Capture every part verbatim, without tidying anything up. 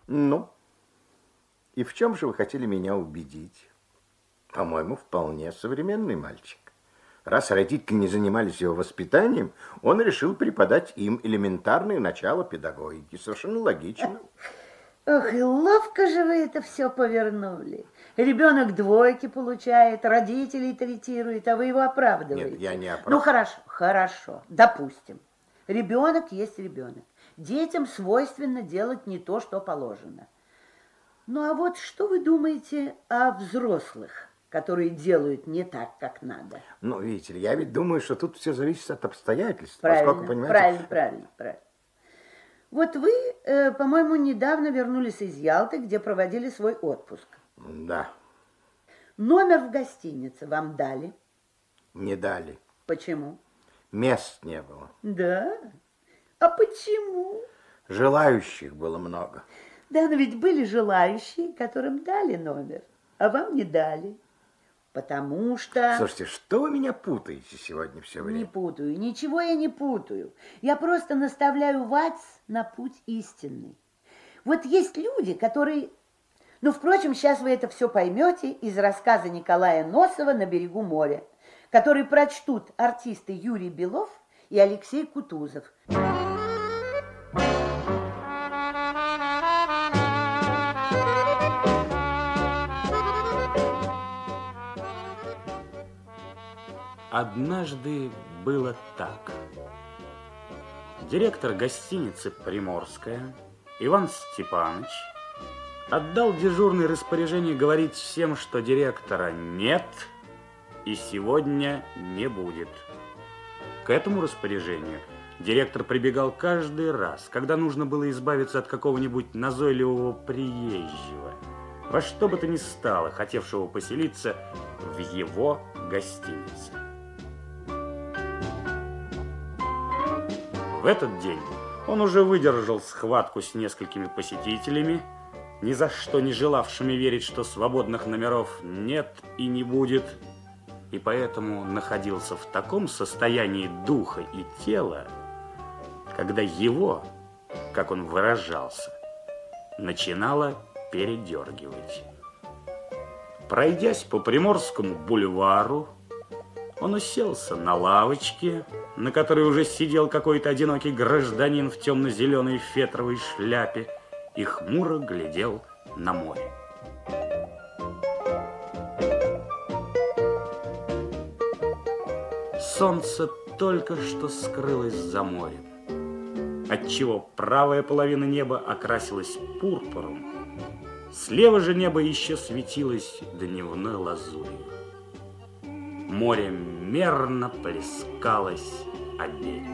Ну, и в чем же вы хотели меня убедить? По-моему, вполне современный мальчик. Раз родители не занимались его воспитанием, он решил преподать им элементарные начала педагогики. Совершенно логично. Ох, и ловко же вы это все повернули. Ребенок двойки получает, родителей третирует, а вы его оправдываете. Нет, я не оправдываю. Ну, хорошо, хорошо, допустим. Ребенок есть ребенок. Детям свойственно делать не то, что положено. Ну, а вот что вы думаете о взрослых, которые делают не так, как надо? Ну, видите ли, я ведь думаю, что тут все зависит от обстоятельств. Правильно, поскольку, понимаете... правильно, правильно, правильно. Вот вы, э, по-моему, недавно вернулись из Ялты, где проводили свой отпуск. Да. Номер в гостинице вам дали? Не дали. Почему? Мест не было. Да? А почему? Желающих было много. Да, но ведь были желающие, которым дали номер, а вам не дали. Потому что... Слушайте, что вы меня путаете сегодня все время? Не путаю, ничего я не путаю. Я просто наставляю вас на путь истинный. Вот есть люди, которые... Ну, впрочем, сейчас вы это все поймете из рассказа Николая Носова «На берегу моря», который прочтут артисты Юрий Белов и Алексей Кутузов. Однажды было так. Директор гостиницы «Приморская» Иван Степанович отдал дежурное распоряжение говорить всем, что директора нет и сегодня не будет. К этому распоряжению директор прибегал каждый раз, когда нужно было избавиться от какого-нибудь назойливого приезжего, во что бы то ни стало, хотевшего поселиться в его гостинице. В этот день он уже выдержал схватку с несколькими посетителями, ни за что не желавшими верить, что свободных номеров нет и не будет, и поэтому находился в таком состоянии духа и тела, когда его, как он выражался, начинало передергивать. Пройдясь по Приморскому бульвару, он уселся на лавочке, на которой уже сидел какой-то одинокий гражданин в темно-зеленой фетровой шляпе и хмуро глядел на море. Солнце только что скрылось за морем, отчего правая половина неба окрасилась пурпуром, слева же небо еще светилось дневной лазурью. Море мерно плескалось о берег.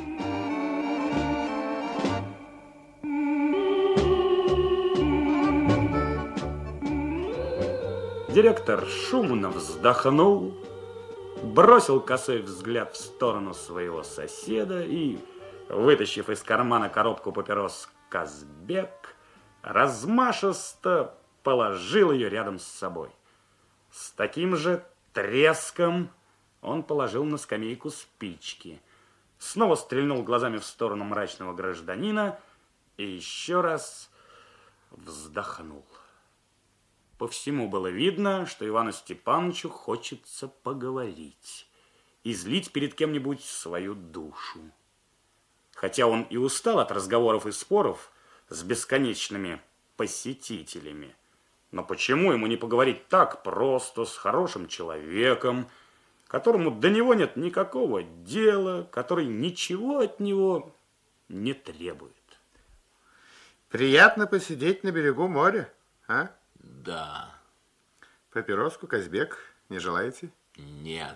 Директор шумно вздохнул, бросил косой взгляд в сторону своего соседа и, вытащив из кармана коробку папирос «Казбек», размашисто положил ее рядом с собой. С таким же треском он положил на скамейку спички, снова стрельнул глазами в сторону мрачного гражданина и еще раз вздохнул. По всему было видно, что Ивану Степановичу хочется поговорить, излить перед кем-нибудь свою душу. Хотя он и устал от разговоров и споров с бесконечными посетителями, но почему ему не поговорить так просто с хорошим человеком, которому до него нет никакого дела, который ничего от него не требует? Приятно посидеть на берегу моря, а? Да. Папироску, Казбек, не желаете? Нет.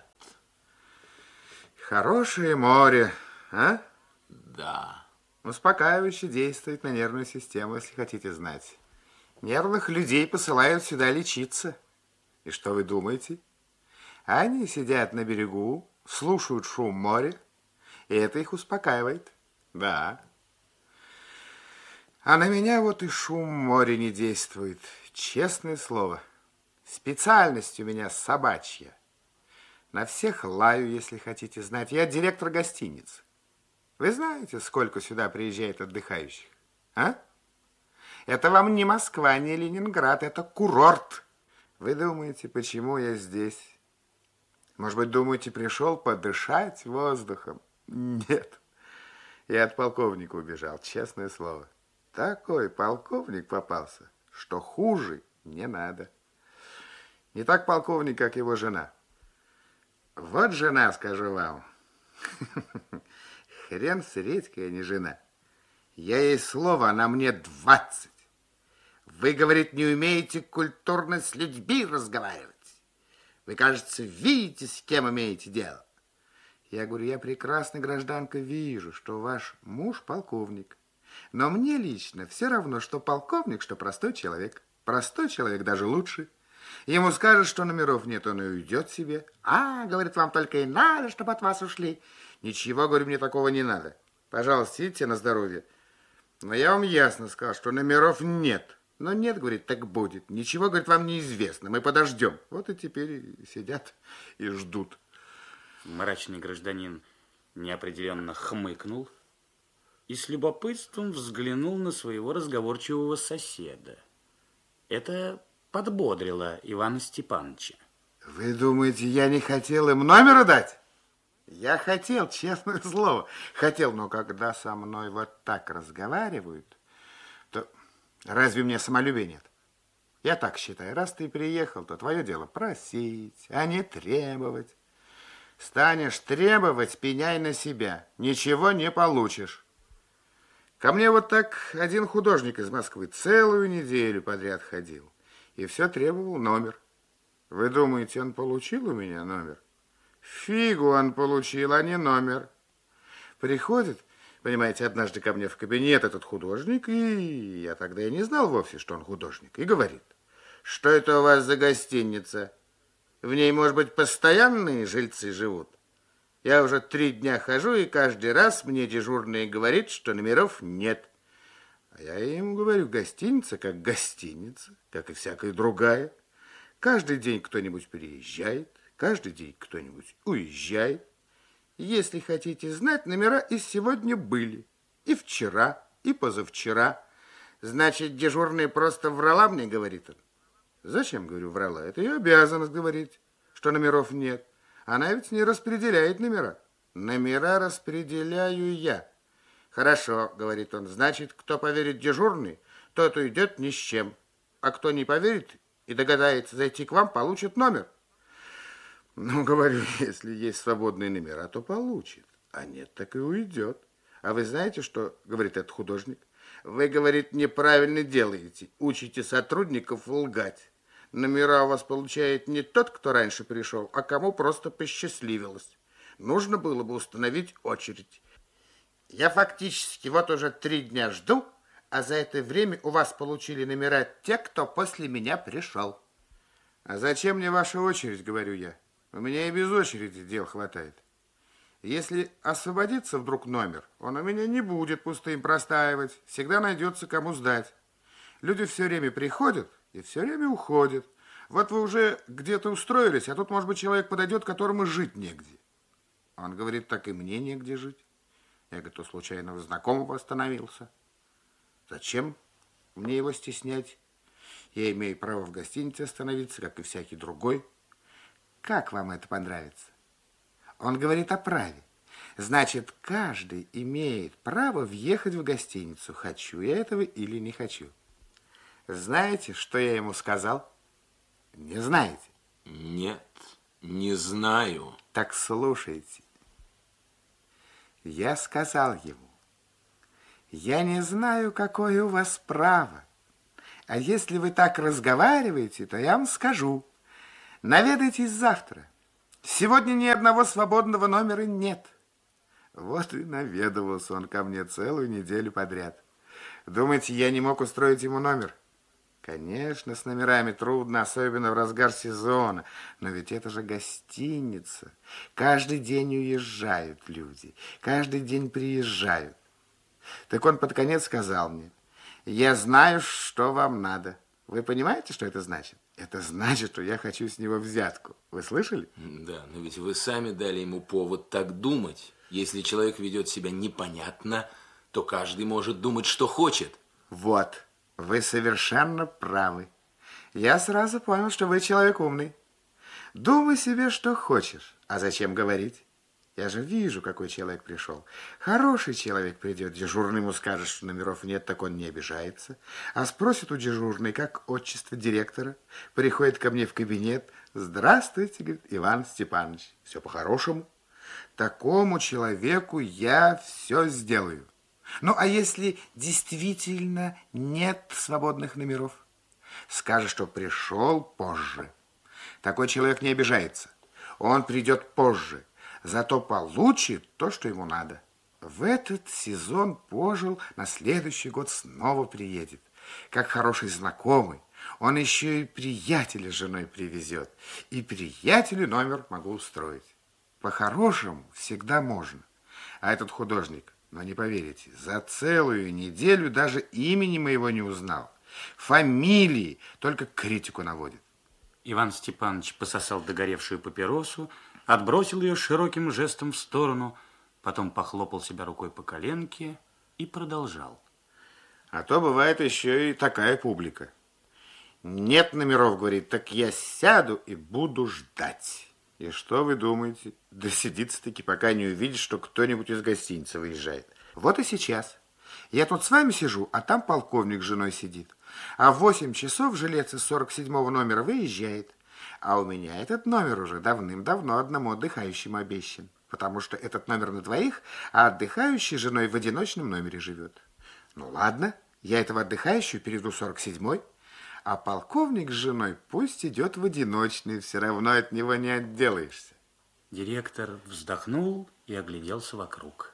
Хорошее море, а? Да. Успокаивающе действует на нервную систему, если хотите знать. Нервных людей посылают сюда лечиться. И что вы думаете? Они сидят на берегу, слушают шум моря, и это их успокаивает. Да. А на меня вот и шум моря не действует. Честное слово. Специальность у меня собачья. На всех лаю, если хотите знать. Я директор гостиницы. Вы знаете, сколько сюда приезжает отдыхающих? А? Это вам не Москва, не Ленинград, это курорт. Вы думаете, почему я здесь? Может быть, думаете, пришел подышать воздухом? Нет. Я от полковника убежал, честное слово. Такой полковник попался, что хуже не надо. Не так полковник, как его жена. Вот жена, скажу вам. Хрен с редькой, а не жена. Я ей слово, она мне двадцать. Вы, говорит, не умеете культурно с людьми разговаривать. Вы, кажется, видите, с кем имеете дело. Я говорю, я прекрасно, гражданка, вижу, что ваш муж полковник. Но мне лично все равно, что полковник, что простой человек. Простой человек даже лучше. Ему скажут, что номеров нет, он и уйдет себе. А, говорит, вам только и надо, чтобы от вас ушли. Ничего, говорю, мне такого не надо. Пожалуйста, идите на здоровье. Но я вам ясно сказал, что номеров нет. Но нет, говорит, так будет. Ничего, говорит, вам неизвестно. Мы подождем. Вот и теперь сидят и ждут. Мрачный гражданин неопределенно хмыкнул и с любопытством взглянул на своего разговорчивого соседа. Это подбодрило Ивана Степановича. Вы думаете, я не хотел им номера дать? Я хотел, честное слово. Хотел, но когда со мной вот так разговаривают, то разве мне самолюбия нет? Я так считаю, раз ты приехал, то твое дело просить, а не требовать. Станешь требовать, пеняй на себя. Ничего не получишь. Ко мне вот так один художник из Москвы целую неделю подряд ходил. И все требовал номер. Вы думаете, он получил у меня номер? Фигу он получил, а не номер. Приходит, понимаете, однажды ко мне в кабинет этот художник, и я тогда и не знал вовсе, что он художник, и говорит, что это у вас за гостиница? В ней, может быть, постоянные жильцы живут? Я уже три дня хожу, и каждый раз мне дежурный говорит, что номеров нет. А я ему говорю, гостиница как гостиница, как и всякая другая. Каждый день кто-нибудь приезжает, каждый день кто-нибудь уезжает. Если хотите знать, номера и сегодня были, и вчера, и позавчера. Значит, дежурный просто врала мне, говорит он. Зачем, говорю, врала? Это ее обязанность говорить, что номеров нет. Она ведь не распределяет номера. Номера распределяю я. Хорошо, говорит он, значит, кто поверит дежурный, тот уйдет ни с чем. А кто не поверит и догадается зайти к вам, получит номер. Ну, говорю, если есть свободные номера, то получит. А нет, так и уйдет. А вы знаете, что, говорит этот художник, вы, говорит, неправильно делаете, учите сотрудников лгать. Номера у вас получает не тот, кто раньше пришел, а кому просто посчастливилось. Нужно было бы установить очередь. Я фактически вот уже три дня жду, а за это время у вас получили номера те, кто после меня пришел. А зачем мне ваша очередь, говорю я? У меня и без очереди дел хватает. Если освободится вдруг номер, он у меня не будет пустым простаивать. Всегда найдется, кому сдать. Люди все время приходят и все время уходят. Вот вы уже где-то устроились, а тут, может быть, человек подойдет, которому жить негде. Он говорит, так и мне негде жить. Я говорю, то случайно знакомого остановился. Зачем мне его стеснять? Я имею право в гостинице остановиться, как и всякий другой. Как вам это понравится? Он говорит о праве. Значит, каждый имеет право въехать в гостиницу, хочу я этого или не хочу. Знаете, что я ему сказал? Не знаете? Нет, не знаю. Так слушайте. Я сказал ему, я не знаю, какое у вас право. А если вы так разговариваете, то я вам скажу. Наведайтесь завтра. Сегодня ни одного свободного номера нет. Вот и наведывался он ко мне целую неделю подряд. Думаете, я не мог устроить ему номер? Конечно, с номерами трудно, особенно в разгар сезона. Но ведь это же гостиница. Каждый день уезжают люди, каждый день приезжают. Так он под конец сказал мне, я знаю, что вам надо. Вы понимаете, что это значит? Это значит, что я хочу с него взятку. Вы слышали? Да, но ведь вы сами дали ему повод так думать. Если человек ведет себя непонятно, то каждый может думать, что хочет. Вот. Вы совершенно правы. Я сразу понял, что вы человек умный. Думай себе, что хочешь. А зачем говорить? Я же вижу, какой человек пришел. Хороший человек придет, дежурный ему скажет, что номеров нет, так он не обижается. А спросит у дежурной, как отчество директора. Приходит ко мне в кабинет. Здравствуйте, говорит, Иван Степанович. Все по-хорошему. Такому человеку я все сделаю. Ну, а если действительно нет свободных номеров? Скажет, что пришел позже. Такой человек не обижается. Он придет позже. Зато получит то, что ему надо. В этот сезон пожил, на следующий год снова приедет. Как хороший знакомый. Он еще и приятеля с женой привезет. И приятелю номер могу устроить. По-хорошему всегда можно. А этот художник, но не поверите, за целую неделю даже имени моего не узнал. Фамилии, только критику наводит. Иван Степанович пососал догоревшую папиросу, отбросил ее широким жестом в сторону, потом похлопал себя рукой по коленке и продолжал. А то бывает еще и такая публика. Нет номеров, говорит, так я сяду и буду ждать. И что вы думаете? Досидится-таки, пока не увидит, что кто-нибудь из гостиницы выезжает. Вот и сейчас. Я тут с вами сижу, а там полковник с женой сидит. А в восемь часов жилец из сорок седьмого номера выезжает. А у меня этот номер уже давным-давно одному отдыхающему обещан. Потому что этот номер на двоих, а отдыхающий с женой в одиночном номере живет. Ну ладно, я этого отдыхающего перейду сорок седьмой. А полковник с женой пусть идет в одиночный, все равно от него не отделаешься. Директор вздохнул и огляделся вокруг.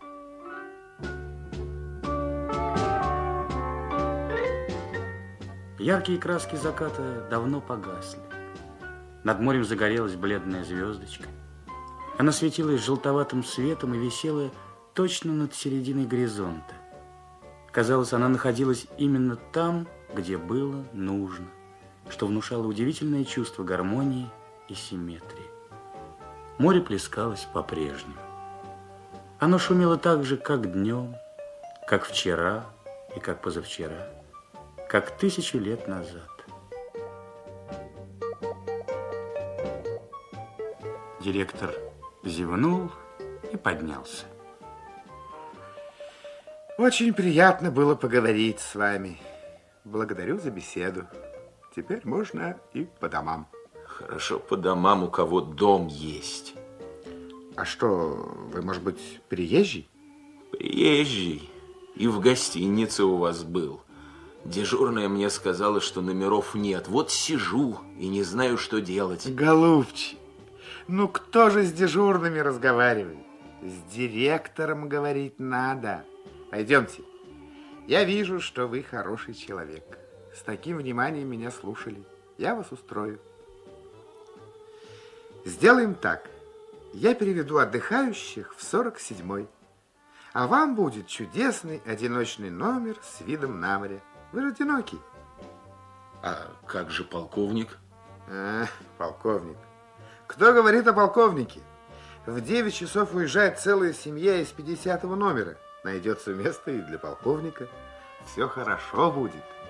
Яркие краски заката давно погасли. Над морем загорелась бледная звездочка. Она светилась желтоватым светом и висела точно над серединой горизонта. Казалось, она находилась именно там, где было нужно, что внушало удивительное чувство гармонии и симметрии. Море плескалось по-прежнему. Оно шумело так же, как днем, как вчера и как позавчера, как тысячу лет назад. Директор зевнул и поднялся. Очень приятно было поговорить с вами. Благодарю за беседу. Теперь можно и по домам. Хорошо по домам, у кого дом есть. А что, вы, может быть, приезжий? Приезжий. И в гостинице у вас был. Дежурная мне сказала, что номеров нет. Вот сижу и не знаю, что делать. Голубчик, ну кто же с дежурными разговаривает? С директором говорить надо. Пойдемте. Я вижу, что вы хороший человек. С таким вниманием меня слушали. Я вас устрою. Сделаем так. Я переведу отдыхающих в сорок седьмой. А вам будет чудесный одиночный номер с видом на море. Вы же одинокий. А как же полковник? А, полковник. Кто говорит о полковнике? В девять часов уезжает целая семья из пятидесятого номера. Найдется место и для полковника. Все хорошо будет.